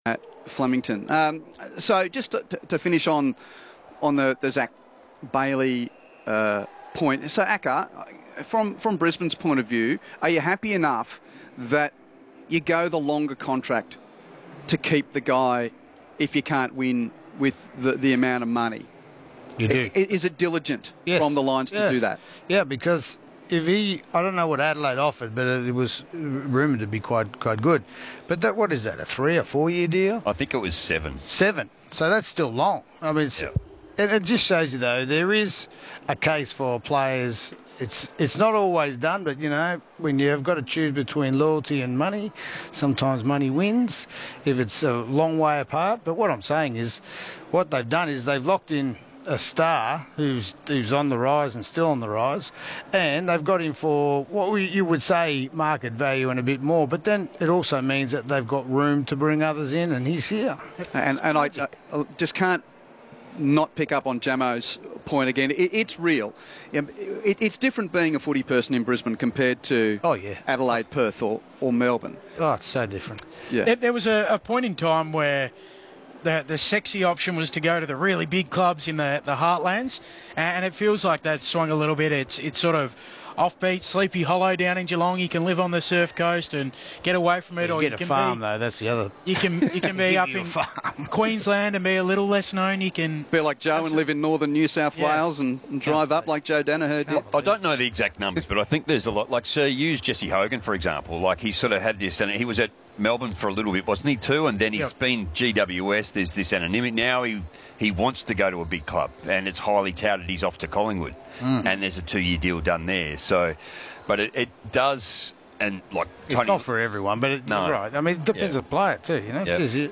at Flemington. So just to finish on the Zach Bailey point. So Acker, from Brisbane's point of view, are you happy enough that you go the longer contract to keep the guy if you can't win with the amount of money? You do. Is it diligent from the Lions to do that? Yeah, because if I don't know what Adelaide offered, but it was rumoured to be quite good. But what is that, a 3 or 4 year deal? I think it was 7. 7. So that's still long. I mean, it just shows you, though, there is a case for players. It's not always done, but, you know, when you've got to choose between loyalty and money, sometimes money wins if it's a long way apart. But what I'm saying is what they've done is they've locked in a star who's on the rise and still on the rise, and they've got him for what you would say market value and a bit more, but then it also means that they've got room to bring others in, and he's here. And I just can't not pick up on Jamo's point again. It's real. It's different being a footy person in Brisbane compared to Adelaide, Perth or Melbourne. Oh, it's so different. Yeah. There was a point in time where the sexy option was to go to the really big clubs in the heartlands, and it feels like that's swung a little bit. It's sort of offbeat, Sleepy Hollow down in Geelong. You can live on the surf coast and get away from it, or you can get a farm though. That's the other. You can be up in Queensland and be a little less known. You can be like Joe and live in northern New South Wales and drive up like Joe Danaher did. I don't know the exact numbers, but I think there's a lot. Like, so use Jesse Hogan for example. Like, he sort of had this, and he was at Melbourne for a little bit, wasn't he, too? And then he's been GWS. There's this anonymity. Now he wants to go to a big club, and it's highly touted he's off to Collingwood. And there's a 2-year deal done there. So, but it does, and like Tony, it's not for everyone, but you're right. I mean, it depends on the player too, you know.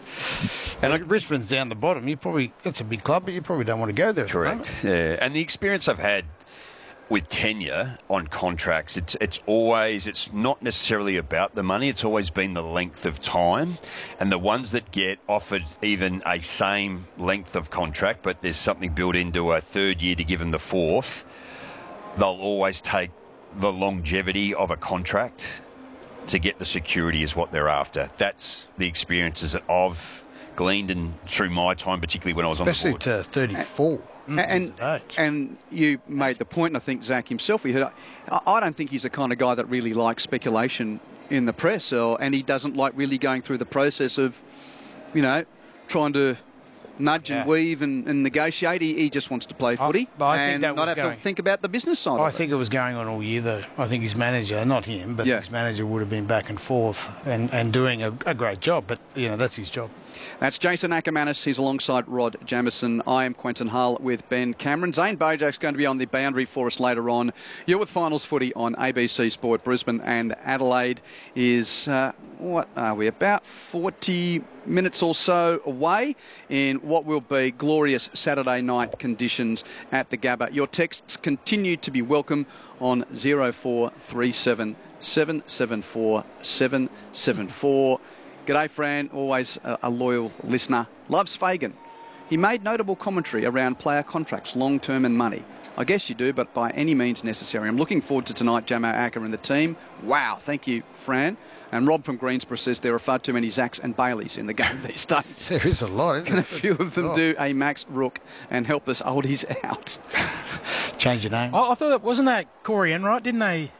And Richmond's down the bottom. It's a big club, but you probably don't want to go there. Correct. Yeah, and the experience I've had with tenure on contracts, it's not necessarily about the money. It's always been the length of time, and the ones that get offered even a same length of contract, but there's something built into a 3rd year to give them the 4th, they'll always take the longevity of a contract to get the security is what they're after. That's the experiences that I've gleaned and through my time, particularly when I was on the board. Especially to 34. And you made the point, and I think Zach himself, I don't think he's the kind of guy that really likes speculation in the press, and he doesn't like really going through the process of, you know, trying to nudge and weave and negotiate. He just wants to play footy and not have to think about the business side of it. I think it was going on all year, though. I think his manager, not him, but his manager would have been back and forth and doing a great job, but, you know, that's his job. That's Jason Ackermanis. He's alongside Rod Jamieson. I am Quentin Hull with Ben Cameron. Zane Bojak's going to be on the boundary for us later on. You're with Finals Footy on ABC Sport. Brisbane and Adelaide is, what are we, about 40 minutes or so away in what will be glorious Saturday night conditions at the Gabba. Your texts continue to be welcome on 0437 774 774. G'day, Fran, always a loyal listener. Loves Fagan. He made notable commentary around player contracts, long-term and money. I guess you do, but by any means necessary. I'm looking forward to tonight, Jamo Acker and the team. Wow, thank you, Fran. And Rob from Greensboro says there are far too many Zacks and Baileys in the game these days. There is a lot, isn't Can a few of them do a Max Rook and help us oldies out? Change your name. I thought, wasn't that Corey Enright? Didn't they?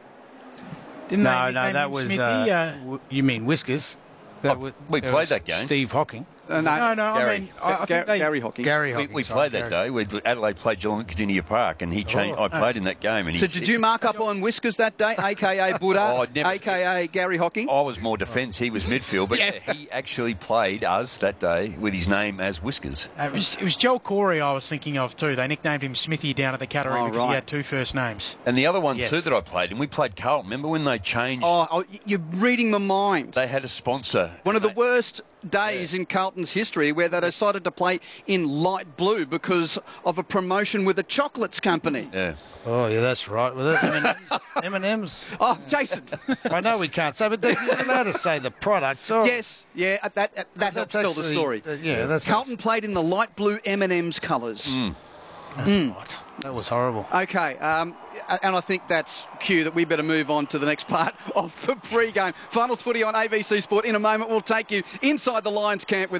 No, that was, you mean Whiskers. We played that game. Steve Hocking. No, I mean, I think Gary Hocking. We played that day. Adelaide played Geelong at Cardinia Park, and he changed. I played in that game. And so did you mark up on Whiskers that day, a.k.a. Buddha, a.k.a. Gary Hocking? I was more defence. He was midfield, but he actually played us that day with his name as Whiskers. It was Joel Corey I was thinking of too. They nicknamed him Smithy down at the Cattery because he had 2 first names. And the other one too that I played, and we played Carlton. Remember when they changed? Oh, you're reading my mind. They had a sponsor. One of the worst days in Carlton's history where they decided to play in light blue because of a promotion with a chocolates company. Yeah. Oh, yeah, that's right. With M&M's. Oh, Jason. I know we can't say, but you're allowed to say the product. Oh. Yes, that helps tell the story. That's Carlton played in the light blue M&M's colours. That's right. That was horrible. Okay, and I think that's cue that we better move on to the next part of the pre-game. Finals Footy on ABC Sport. In a moment, we'll take you inside the Lions camp with